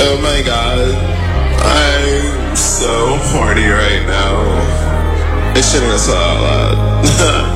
Oh my god. I'm so horny right now. I shouldn't have said out loud.